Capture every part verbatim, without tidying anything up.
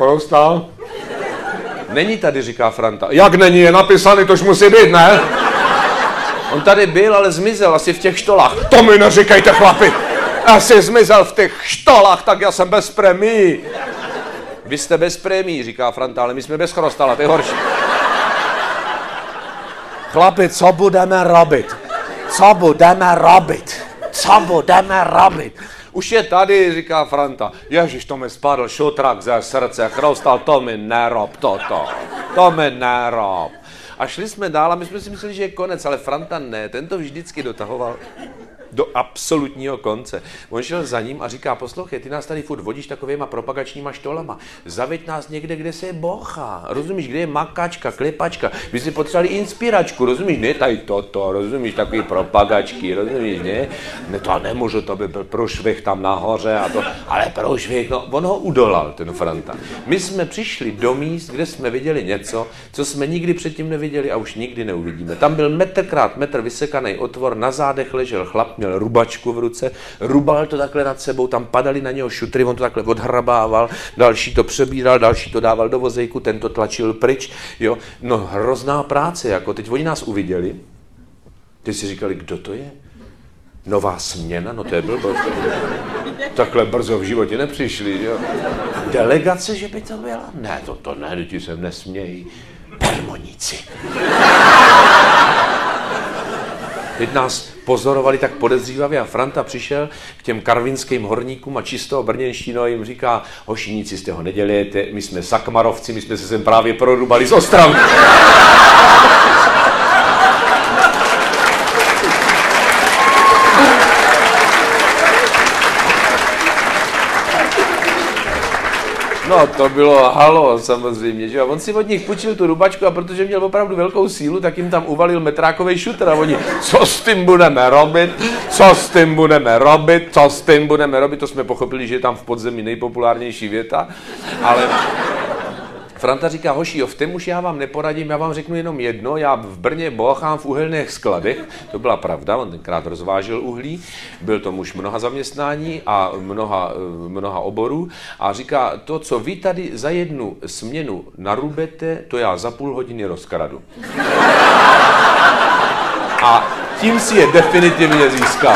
Chrostal? Není tady, říká Franta. Jak není, je napísaný, tož musí být, ne? On tady byl, ale zmizel asi v těch štolách. To mi neříkejte, chlapi! Asi zmizel v těch štolách, tak já jsem bez prémií. Vy jste bez prémií, říká Franta, ale my jsme bez Chrostala, to je horší. Chlapi, co budeme robit? Co budeme robit? Co budeme robit? Už je tady, říká Franta. Ježiš, to mi spadl šutrak ze srdce. Chrostal, to mi nerob toto. To mi nerob. A šli jsme dál a my jsme si mysleli, že je konec, ale Franta ne, ten to vždycky dotahoval do absolutního konce. On šel za ním a říká, poslouchej, ty nás tady furt vodíš takovýma propagačníma štolama. Zaveď nás někde, kde se je bocha. Rozumíš, kde je makačka, klepačka. My si potřebovali inspiračku, rozumíš? Ne tady toto, rozumíš, takový propagačky, rozumíš, ne? Ne, to nemůžu, to by byl průšvih tam nahoře a to, ale průšvih, no, on ho udolal, ten Franta. My jsme přišli do míst, kde jsme viděli něco, co jsme nikdy předtím neviděli a už nikdy neuvidíme. Tam byl metr krát metr vysekaný otvor, na zádech ležel chlap, měl rubačku v ruce, rubal to takhle nad sebou, tam padaly na něho šutry, on to takhle odhrabával, další to přebíral, další to dával do vozejku, ten to tlačil pryč, jo. No hrozná práce, jako teď oni nás uviděli, teď si říkali, kdo to je? Nová směna, no to je blbost. Takhle brzo v životě nepřišli, jo. Delegace, že by to byla? Ne, to, to ne, ti se nesmějí. Permoníci. Teď nás pozorovali tak podezřívavě a Franta přišel k těm karvinským horníkům a čisto brněnštinou jim říká, hoši, nic z toho nedělejte, my jsme sakmarovci, my jsme se sem právě prorubali z Ostravy. No, to bylo halo, samozřejmě, že jo. On si od nich půjčil tu rubačku a protože měl opravdu velkou sílu, tak jim tam uvalil metrákovej šutr a oni, co s tím budeme robit, co s tím budeme robit, co s tím budeme robit, to jsme pochopili, že je tam v podzemí nejpopulárnější věta, ale Franta říká, hoši, jo, v tom už já vám neporadím, já vám řeknu jenom jedno, já v Brně bochám v uhelných skladech, to byla pravda, on tenkrát rozvážel uhlí, byl to muž mnoha zaměstnání a mnoha, mnoha oborů a říká, to, co vy tady za jednu směnu narubete, to já za půl hodiny rozkradu. A tím si je definitivně získal.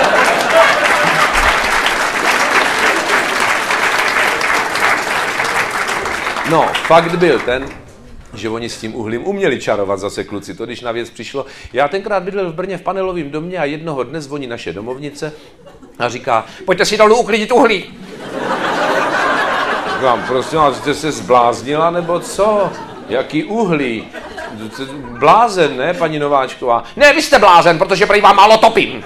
No, fakt byl ten, že oni s tím uhlím uměli čarovat zase kluci, to když na věc přišlo. Já tenkrát bydlel v Brně v panelovém domě a jednoho dne zvoní naše domovnice a říká, pojďte si dolů uklidit uhlí. Říkám, prosím vás, jste se zbláznila nebo co? Jaký uhlí? Blázen, ne, paní Nováčková? Ne, vy jste blázen, protože prý vám málo topím.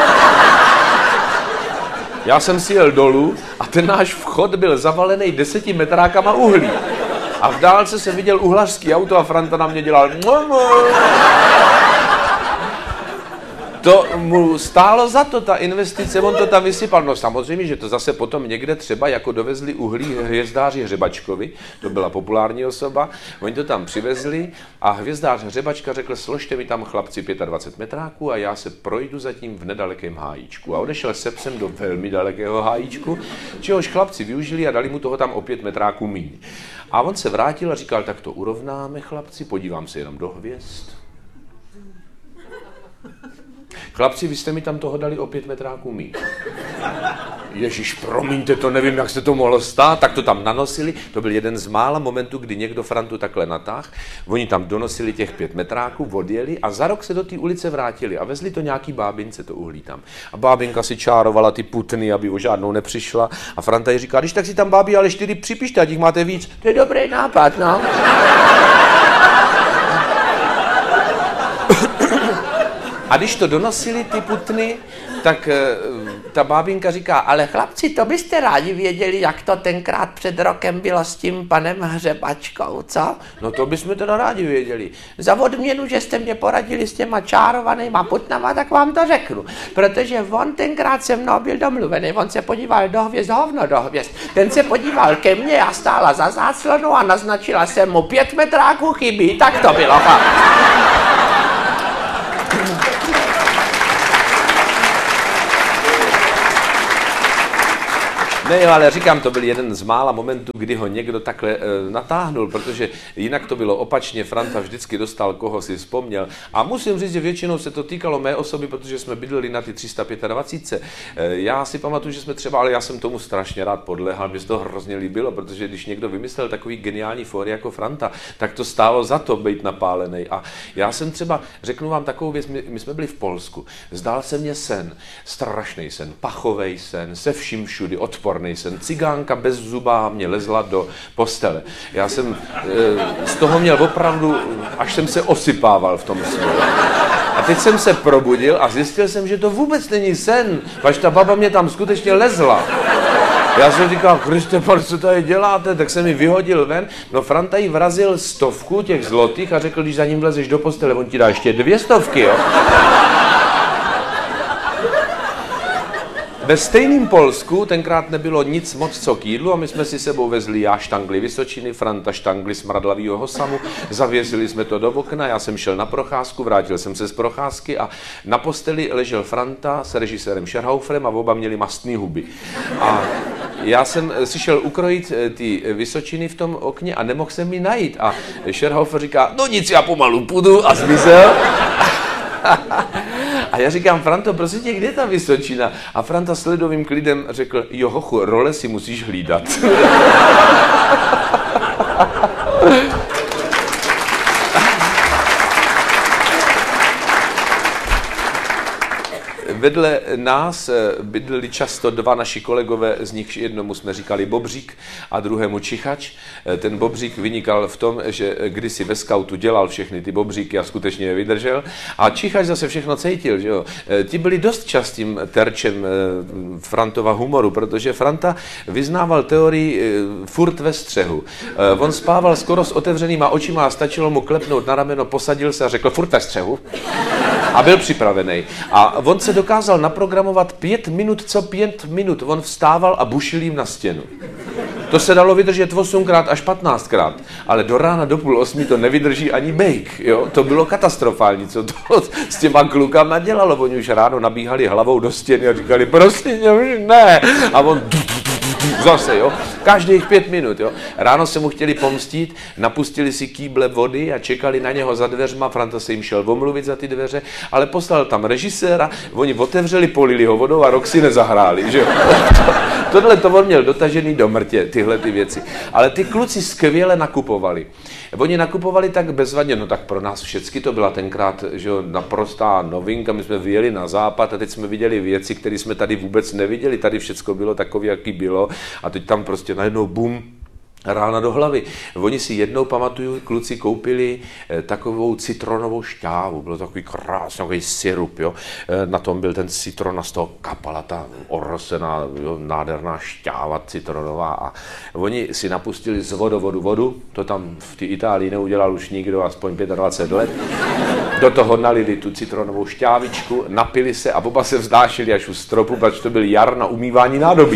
Já jsem si jel dolů a ten náš vchod byl zavalený deseti metrákama uhlí. A v dálce jsem viděl uhlařský auto a Franta na mě dělal to mu stálo za to, ta investice, on to tam vysypal. No samozřejmě, že to zase potom někde třeba jako dovezli uhlí hvězdáři Hřebačkovi, to byla populární osoba, oni to tam přivezli a hvězdář Hřebačka řekl, složte mi tam chlapci dvacet pět metráků a já se projdu zatím v nedalekém hájíčku. A odešel se psem do velmi dalekého hájíčku, čehož chlapci využili a dali mu toho tam o pět metráků míň. A on se vrátil a říkal, tak to urovnáme chlapci, podívám se jenom do hvězd. Chlapci, vy jste mi tam toho dali o pět metráků míň. Ježíš, promiňte, to nevím, jak se to mohlo stát, tak to tam nanosili. To byl jeden z mála momentů, kdy někdo Frantu takhle natáhl. Oni tam donosili těch pět metráků, odjeli a za rok se do té ulice vrátili a vezli to nějaký bábince, to uhlí tam. A bábinka si čárovala ty putny, aby o žádnou nepřišla. A Franta jí říká, když tak si tam bábí, ale čtyři připište, ať jich máte víc. To je dobrý nápad, no. A když to donosili ty putny, tak ta bábinka říká, ale chlapci, to byste rádi věděli, jak to tenkrát před rokem bylo s tím panem Hřebačkou, co? No to bychom teda rádi věděli. Za odměnu, že jste mě poradili s těma čárovanýma putnama, tak vám to řeknu. Protože on tenkrát se mnou byl domluvený, on se podíval do hvězd, hovno do hvězd. Ten se podíval ke mně, já stála za záclonou a naznačila jsem mu pět metráků chybí, tak to bylo. Ne, ale říkám, to byl jeden z mála momentů, kdy ho někdo takhle e, natáhnul, protože jinak to bylo opačně, Franta vždycky dostal, koho si vzpomněl. A musím říct, že většinou se to týkalo mé osoby, protože jsme bydleli na ty tři sta dvacet pět. E, já si pamatuju, že jsme třeba, ale já jsem tomu strašně rád podlehal, mě se to hrozně líbilo, protože když někdo vymyslel takový geniální fóry jako Franta, tak to stálo za to být napálený. A já jsem třeba, řeknu vám takovou věc, my, my jsme byli v Polsku, zdál se mně sen, strašný sen, pachovej sen, se vším všudy, odporný sen, cigánka bez zuba mě lezla do postele. Já jsem e, z toho měl opravdu, až jsem se osypával v tom snu. A teď jsem se probudil a zjistil jsem, že to vůbec není sen, až ta baba mě tam skutečně lezla. Já jsem říkal, Kriste, co tady děláte? Tak jsem mi vyhodil ven. No Franta jí vrazil stovku těch zlotých a řekl, když za ním vlezeš do postele, on ti dá ještě dvě stovky, jo? Ve stejném Polsku tenkrát nebylo nic moc co k jídlu a my jsme si sebou vezli já štangli Vysočiny, Franta štangli smradlavýho Hosamu, zavěsili jsme to do okna, já jsem šel na procházku, vrátil jsem se z procházky a na posteli ležel Franta s režisérem Scherhauferem a oba měli mastný huby. A já jsem si šel ukrojit ty Vysočiny v tom okně a nemohl jsem mi najít. A Scherhaufer říká, no nic, já pomalu půjdu a zmizel. A já říkám, Franto, prosím tě, kde je ta Vysočina? A Franta s ledovým klidem řekl, jo hochu, role si musíš hlídat. Vedle nás bydleli často dva naši kolegové, z nich jednomu jsme říkali Bobřík a druhému Čichač. Ten Bobřík vynikal v tom, že kdysi ve skautu dělal všechny ty Bobříky a skutečně je vydržel. A Čichač zase všechno cítil, že jo. Ti byli dost častým terčem Frantova humoru, protože Franta vyznával teorii furt ve střehu. On spával skoro s otevřenýma očima a stačilo mu klepnout na rameno, posadil se a řekl furt ve střehu. A byl připravený. A on se dokázal naprogramovat pět minut co pět minut. On vstával a bušil jim na stěnu. To se dalo vydržet osmkrát až patnáctkrát, ale do rána do půl osmi to nevydrží ani bejk. Jo? To bylo katastrofální, co to s těma klukama dělalo. Oni už ráno nabíhali hlavou do stěny a říkali, prosím, už ne. A on zase, jo, každých pět minut, jo. Ráno se mu chtěli pomstít, napustili si kýble vody a čekali na něho za dveřma, Franta se jim šel omluvit za ty dveře, ale poslal tam režiséra, oni otevřeli, polili ho vodou a rok si nezahráli, že jo. Tohle to on měl dotažený do mrtě, tyhle ty věci. Ale ty kluci skvěle nakupovali. Oni nakupovali tak bezvadně, no tak pro nás všecky to byla tenkrát, že jo, naprostá novinka, my jsme vyjeli na západ a teď jsme viděli věci, které jsme tady vůbec neviděli, tady všecko bylo takové, jaký bylo a teď tam prostě najednou bum, rána do hlavy. Oni si jednou, pamatuju, kluci koupili eh, takovou citronovou šťávu, bylo takový krásný, takový syrup, jo. Eh, na tom byl ten citron a z toho kapala ta orosená, jo, nádherná šťáva citronová a oni si napustili z vodovodu vodu, to tam v té Itálii neudělal už nikdo, aspoň dvacet pět let. Do toho nalili tu citronovou šťávičku, napili se a oba se vznášeli až u stropu, protože to byl jar na umývání nádobí.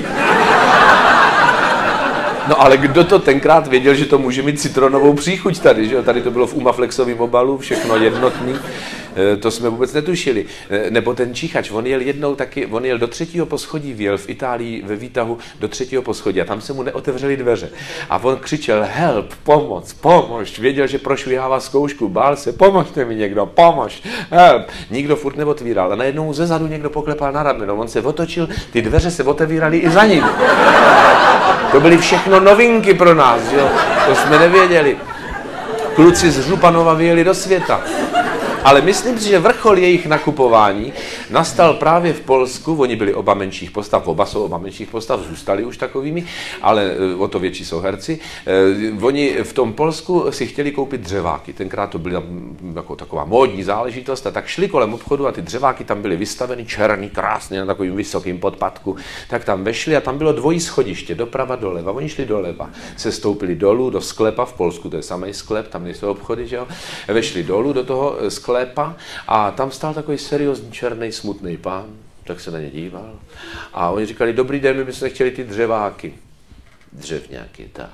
No ale kdo to tenkrát věděl, že to může mít citronovou příchuť tady, že jo? Tady to bylo v Umaflexovém obalu, všechno jednotný, to jsme vůbec netušili. Nebo ten Čichač, on jel jednou taky, on jel do třetího poschodí, vjel v Itálii ve výtahu do třetího poschodí a tam se mu neotevřely dveře. A on křičel help, pomoc, pomož, věděl, že prošvihává zkoušku, bál se, pomožte mi někdo, pomož, help. Nikdo furt neotvíral a najednou ze zadu někdo poklepal na rameno, on se otočil, ty dveře se otevíraly i za ním. To byly všechno novinky pro nás, jo? To jsme nevěděli. Kluci z Županova vyjeli do světa. Ale myslím si, že vrchol jejich nakupování nastal právě v Polsku. Oni byli oba menších postav, oba jsou oba menších postav, zůstali už takovými, ale o to větší jsou herci. Oni v tom Polsku si chtěli koupit dřeváky. Tenkrát to byla jako taková módní záležitost a tak šli kolem obchodu a ty dřeváky tam byly vystaveny černý, krásně na takovým vysokým podpadku. Tak tam vešli a tam bylo dvojí schodiště, doprava doleva. Oni šli doleva, se stoupili dolů do sklepa, v Polsku to je samý sklep, tam nejsou obchody, že jo. Vešli dolů do toho sklepa a tam stál takový seriózní černý smutný pán, tak se na ně díval. A oni říkali, dobrý den, my bychom chtěli ty dřeváky. Dřevňáky, tak.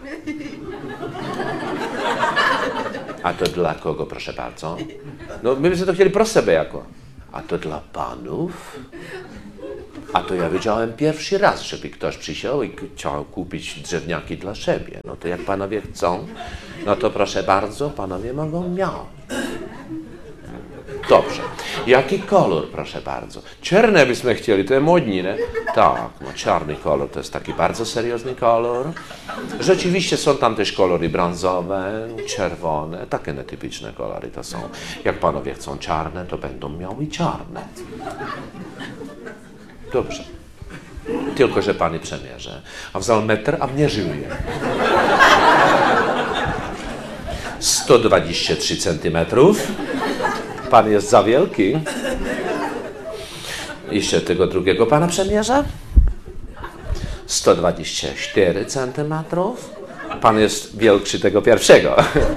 A to dla kogo, proszę bardzo? No, my bychom to chtěli pro sebe, jako. A to dla pánův? A to ja wiedziałem pierwszy raz, żeby ktoś przyszedł i chciał kupić drzewniaki dla siebie. No to jak panowie chcą, no to proszę bardzo, panowie mogą mieć. Dobrze. Jaki kolor, proszę bardzo? Czarne byśmy chcieli, to jest modni, nie? Tak, no czarny kolor to jest taki bardzo seriozny kolor. Rzeczywiście są tam też kolory brązowe, czerwone, takie netypiczne kolory to są. Jak panowie chcą czarne, to będą miały czarne. Dobrze. Tylko, że pani przemierze. A wziął metr, a mnie żyje. sto dwadzieścia trzy centymetrów. Pan jest za wielki. Jeszcze tego drugiego pana przemierza. sto dwadzieścia cztery centymetrów. Pan jest większy tego pierwszego.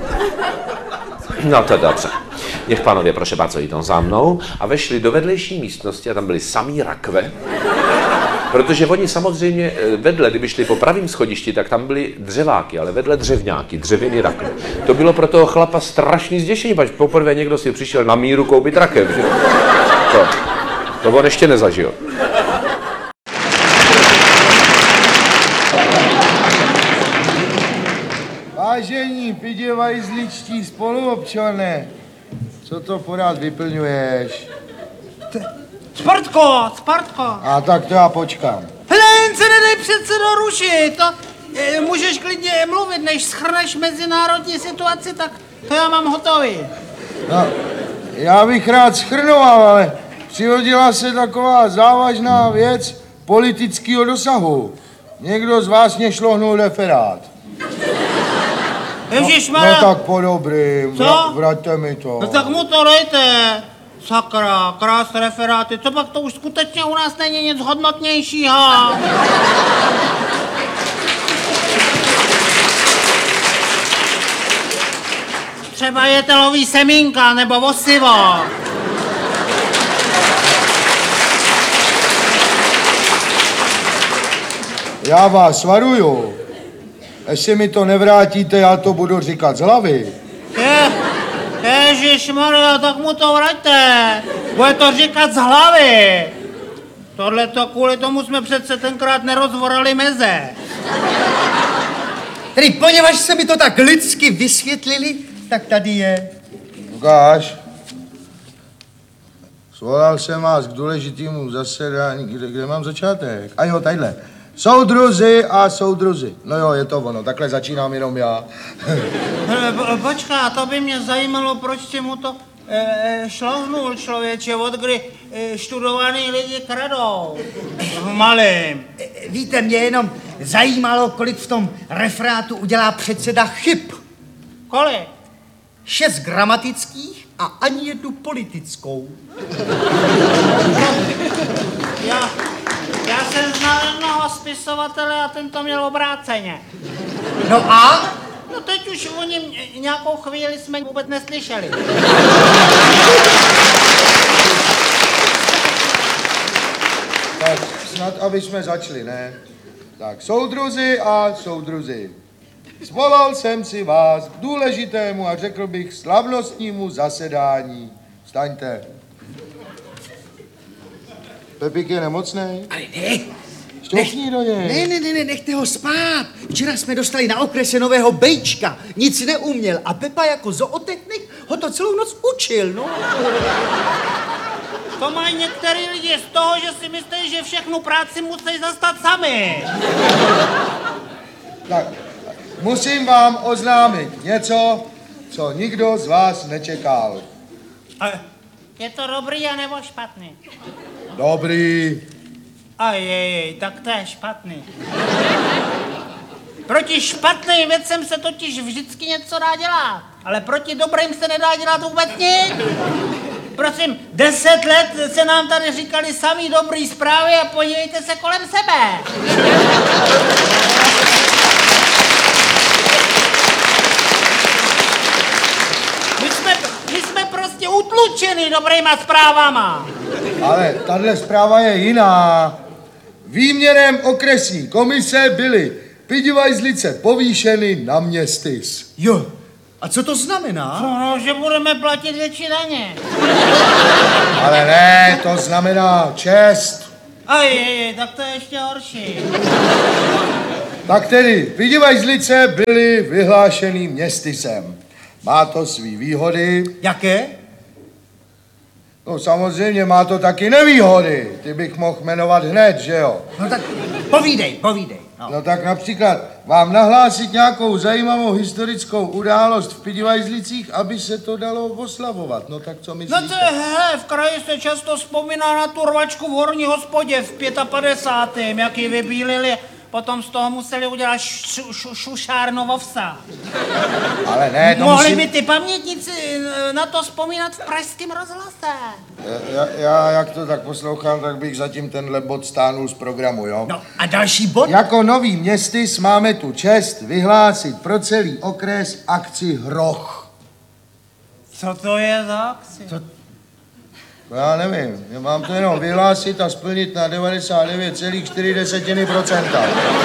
No to dobrze. Niech panowie, proszę bardzo, idą za mną, a weszli do vedlejší místnosti, a tam byli sami rakve. Protože oni samozřejmě vedle, kdyby šli po pravým schodišti, tak tam byly dřeváky, ale vedle dřevňáky, dřevěný rakve. To bylo pro toho chlapa strašný zděšení, pač poprvé někdo si přišel na míru koupit rakev. Že? To, to on ještě nezažil. Vážení, piděvajzličtí spoluobčané, co to pořád vyplňuješ? Spartko, Spartko. A tak to já počkám. Hele, jen se nedej předsedo rušit. To, e, můžeš klidně mluvit, než schrneš mezinárodní situaci, tak to já mám hotový. No, já bych rád schrnoval, ale přihodila se taková závažná věc politického dosahu. Někdo z vás mě šlohnul referát. Ježišmarja. No, no tak po dobrým, Co? vra, vraťte mi to. No tak mu to dejte. Sakra, krás referáty, co pak to už skutečně u nás není nic hodnotnějšího. Třeba jetelový semínka nebo osivo. Já vás varuju. Jestli mi to nevrátíte, já to budu říkat z hlavy. Je, ježišmarja, tak mu to vraťte. Bude to říkat z hlavy. Tohle to kvůli tomu jsme přece tenkrát nerozvorali meze. Tedy poněvadž se mi to tak lidsky vysvětlili, tak tady je. Lukáš, svolal jsem vás k důležitému zasedání, kde, kde mám začátek? A jo, tadyhle. Soudruzi a soudruzi. No jo, je to ono, takhle začínám jenom já. Počká, to by mě zajímalo, proč si mu to e, šlohnul člověče, od kdy e, študovaný lidi kradou. V malým. Víte, mě jenom zajímalo, kolik v tom referátu udělá předseda chyb. Kolik? Šest gramatických a ani jednu politickou. Já, já jsem znal jednoho spisovatele a ten to měl obráceně. No a? No teď už o něm nějakou chvíli jsme vůbec neslyšeli. Tak snad, aby jsme začali, ne? Tak, soudruzi a soudruzi. Svolal jsem si vás k důležitému a řekl bych slavnostnímu zasedání. Vstaňte. Pepík je nemocnej? Ale ne. Šťouchni do něj. Ne, ne, ne, ne, nechte ho spát. Včera jsme dostali na okrese nového bejčka. Nic neuměl a Pepa jako zootechnik ho to celou noc učil, no. To mají některý lidi z toho, že si myslí, že všechnu práci musí zastat sami. Tak, musím vám oznámit něco, co nikdo z vás nečekal. Je to dobrý a nebo špatný? Dobrý. A jej, tak to je špatný. Proti špatným věcem se totiž vždycky něco dá dělat, ale proti dobrým se nedá dělat vůbec nic. Prosím, deset let se nám tady říkali samý dobrý zprávy a podívejte se kolem sebe. My jsme, my jsme prostě utlučeni dobrýma zprávama. Ale tahle zpráva je jiná. Výměrem okresní komise byly Pidivajzlice povýšeny na městys. Jo, a co to znamená? No, že budeme platit větší daně. Ale ne, to znamená čest. Aj, aj, aj, tak to je ještě horší. Tak tedy, Vidivajzlice byly vyhlášený městysem. Má to svý výhody. Jaké? No samozřejmě má to taky nevýhody. Ty bych mohl jmenovat hned, že jo? No tak povídej, povídej. No. No tak například vám nahlásit nějakou zajímavou historickou událost v Vidivajzlicích, aby se to dalo oslavovat. No tak co myslíte? No to je, hele, v kraji se často vzpomíná na tu rvačku v horní hospodě v padesátém pátém jak ji vybílili, potom z toho museli udělat šu, šu, šušárnovo vsa. Ale ne, to Mohli musím... by ty pamětníci na to vzpomínat v pražském rozhlase. Já, já, jak to tak poslouchám, tak bych zatím tenhle bod stánul z programu, jo? No a další bod? Jako nový městys máme tu čest vyhlásit pro celý okres akci Hroch. Co to je za akci? Co? No já nevím, já mám to jenom vyhlásit a splnit na devadesát devět celá čtyři procenta.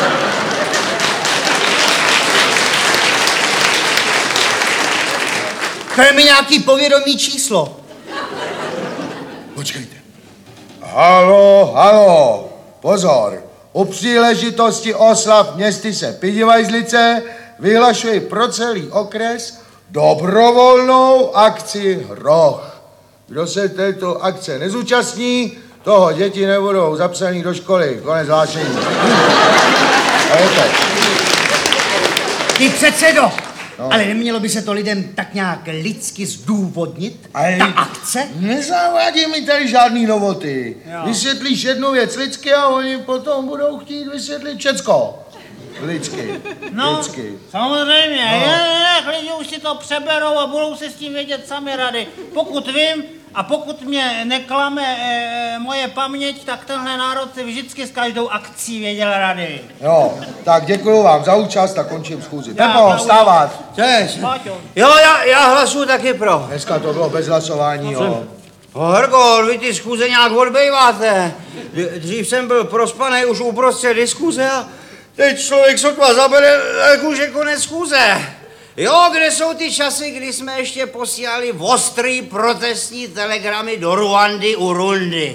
To je mi nějaký povědomý číslo. Počkejte. Halo, halo, pozor. U příležitosti oslav městyse Vidivajzlice vyhlašuji pro celý okres dobrovolnou akci Hroch. Kdo se této akce nezúčastní, toho děti nebudou zapsaný do školy. Konec hlášení. A je to. Ty předsedo, no. Ale nemělo by se to lidem tak nějak lidsky zdůvodnit? Ale ta akce? Nezavádí mi tady žádný novoty. Jo. Vysvětlíš jednu věc lidsky a oni potom budou chtít vysvětlit všecko. Lidsky. No, Lidsky. samozřejmě, No. je, je, lidi už si to přeberou a budou se s tím vědět sami rady. Pokud vím a pokud mě neklame e, moje paměť, tak tenhle národ si vždycky s každou akcí věděl rady. Jo, tak děkuju vám za účast a končím schůzi. Já, Pepo, já, vstávat. Češ. Páťo. Jo, já, já hlasuju taky pro. Dneska to bylo bez hlasování, jo. Horgol, vy ty schůze nějak odbejváte. Dřív jsem byl prospanej už uprostřed diskuze a teď člověk sotva zabere, jak už je konec schůze. Jo, kde jsou ty časy, kdy jsme ještě posílali ostrý protestní telegramy do Ruandy u Rundy?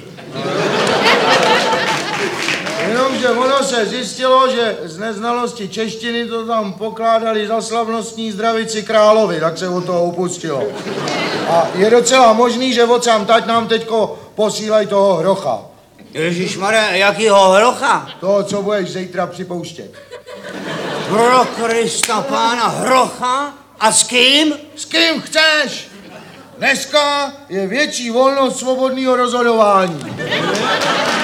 Jenomže ono se zjistilo, že z neznalosti češtiny to tam pokládali za slavnostní zdravici královi, tak se od toho upustilo. A je docela možný, že odsám tať nám teďko posílají toho Hrocha. Ježišmarja, jakýho Hrocha? Toho, co budeš zítra připouštět. Pro Krista pána Hrocha? A s kým? S kým chceš? Dneska je větší volnost svobodného rozhodování.